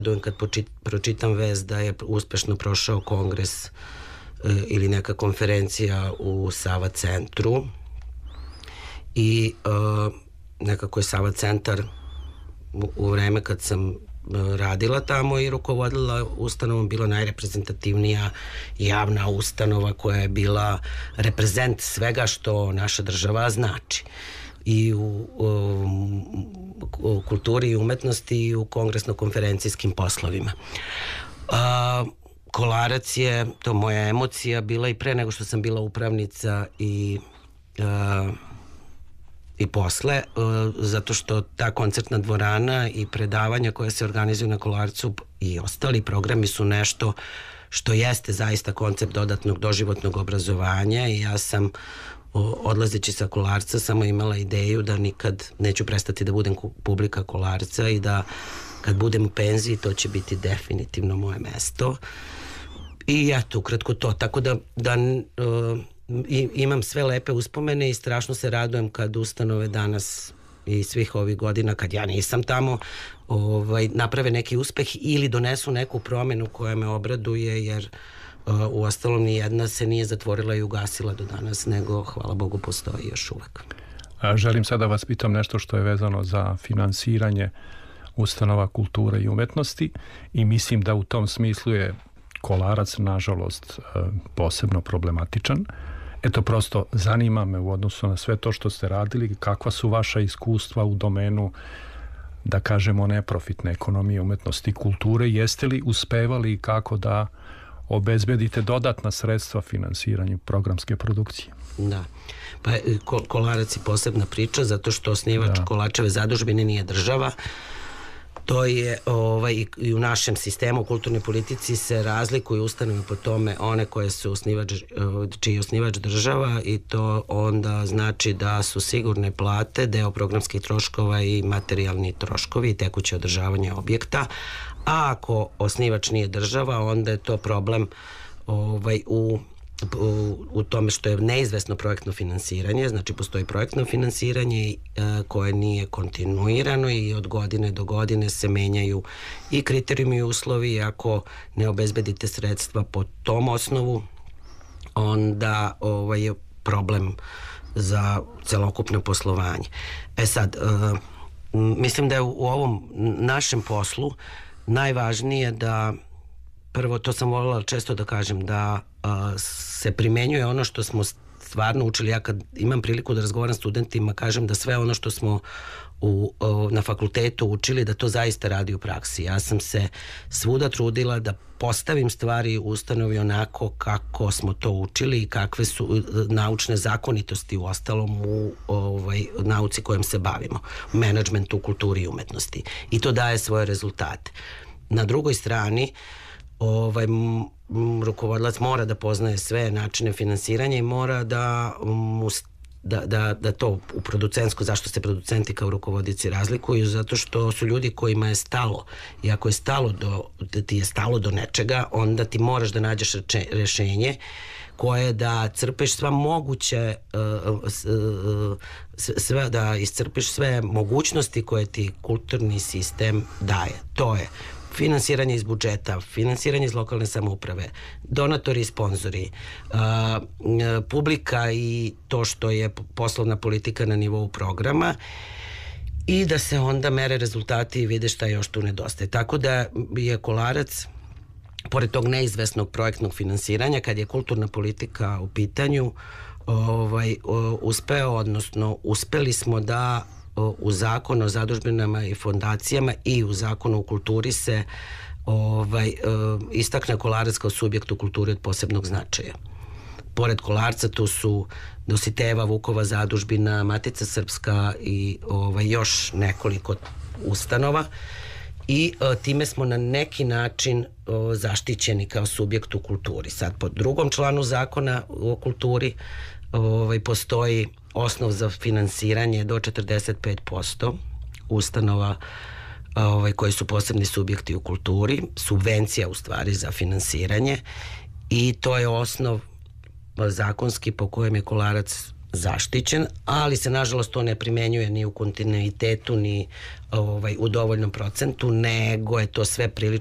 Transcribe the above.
kad pročitam vest da je uspešno prošao kongres ili neka konferencija u Sava centru i nekako je Sava centar u vreme kad sam radila tamo i rukovodila ustanovom bila najreprezentativnija javna ustanova koja je bila reprezent svega što naša država znači i u kulturi i umetnosti i u kongresno-konferencijskim poslovima. Kolarac je, to moja emocija bila i pre nego što sam bila upravnica i posle, zato što ta koncertna dvorana i predavanja koja se organizuju na Kolarcu i ostali programi su nešto što jeste zaista koncept dodatnog doživotnog obrazovanja i ja sam odlazeći sa Kolarca samo imala ideju da nikad neću prestati da budem publika Kolarca i da kad budem u penziji to će biti definitivno moje mesto. I eto, ukratko to. Tako da imam sve lepe uspomene i strašno se radujem kad ustanove danas i svih ovih godina, kad ja nisam tamo, naprave neki uspeh ili donesu neku promenu koja me obraduje, jer u ostalom nijedna se nije zatvorila i ugasila do danas, nego, hvala Bogu, postoji još uvek. Želim sada vas pitam nešto što je vezano za finansiranje ustanova kulture i umetnosti i mislim da u tom smislu je Kolarac, nažalost, posebno problematičan. Eto, prosto zanima me u odnosu na sve to što ste radili, kakva su vaša iskustva u domenu, da kažemo, neprofitne ekonomije, umetnosti i kulture. Jeste li uspevali kako da obezbedite dodatna sredstva finansiranju programske produkcije? Da. Pa Kolarac je posebna priča zato što osnivač Kolačeve zadužbine nije država. To je i u našem sistemu u kulturnoj politici se razlikuju ustanove po tome one koje su čiji je osnivač država i to onda znači da su sigurne plate, deo programskih troškova i materijalni troškovi i tekuće održavanje objekta, a ako osnivač nije država onda je to problem u tome što je neizvesno projektno finansiranje, znači postoji projektno finansiranje koje nije kontinuirano i od godine do godine se menjaju i kriterijumi i uslovi i ako ne obezbedite sredstva po tom osnovu onda je problem za celokupno poslovanje. Sad, mislim da je u ovom našem poslu najvažnije da prvo, to sam voljela često da kažem, da se primenjuje ono što smo stvarno učili. Ja kad imam priliku da razgovaram s studentima, kažem da sve ono što smo na fakultetu učili, da to zaista radi u praksi. Ja sam se svuda trudila da postavim stvari u ustanovi onako kako smo to učili i kakve su naučne zakonitosti u ostalom u nauci kojom se bavimo, u menadžmentu, kulturi i umetnosti. I to daje svoje rezultate. Na drugoj strani, rukovodilac mora da poznaje sve načine finansiranja i mora da to u producentsko, zašto se producenti kao rukovodioci razlikuju, zato što su ljudi kojima je stalo i ako je ti je stalo do nečega, onda ti moraš da nađeš rešenje koje da crpeš sva moguće da iscrpiš sve mogućnosti koje ti kulturni sistem daje. To je finansiranje iz budžeta, finansiranje iz lokalne samouprave, donatori i sponzori, publika i to što je poslovna politika na nivou programa i da se onda mere rezultati i vide šta još tu nedostaje. Tako da je Kolarac, pored tog neizvesnog projektnog finansiranja, kad je kulturna politika u pitanju, uspeo, odnosno uspeli smo da u zakonu o zadužbinama i fondacijama i u zakonu o kulturi se istakne Kolarac kao subjekt u kulturi od posebnog značaja. Pored Kolarca tu su Dositejeva Vukova zadužbina, Matica Srpska i još nekoliko ustanova i time smo na neki način zaštićeni kao subjekt u kulturi. Sad po drugom članu zakona o kulturi postoji osnov za finansiranje do 45% ustanova koji su posebni subjekti u kulturi, subvencija u stvari za finansiranje i to je osnov zakonski po kojem je Kolarac zaštićen, ali se nažalost to ne primenjuje ni u kontinuitetu ni u dovoljnom procentu, nego je to sve prilično